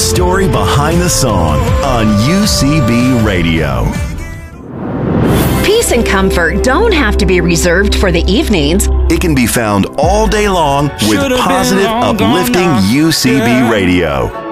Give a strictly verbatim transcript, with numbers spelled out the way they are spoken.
story behind the song on U C B Radio. Peace and comfort don't have to be reserved for the evenings. It can be found all day long with Should've positive, been long gone uplifting now. U C B Yeah. Radio.